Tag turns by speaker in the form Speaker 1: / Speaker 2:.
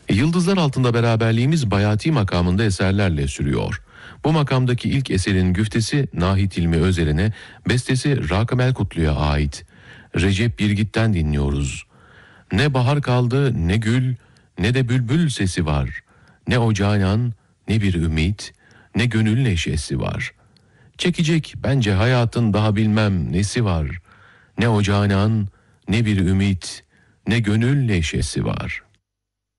Speaker 1: Yıldızlar Altında beraberliğimiz Bayati makamında eserlerle sürüyor. Bu makamdaki ilk eserin güftesi Nahit İlmi Özer'ine, bestesi Rakım Elkutlu'ya ait. Recep Birgit'ten dinliyoruz. Ne bahar kaldı, ne gül, ne de bülbül sesi var. Ne o canan, ne bir ümit, ne gönül neşesi var. Çekecek bence hayatın daha bilmem nesi var. Ne o canan, ne bir ümit, ne gönül neşesi var.''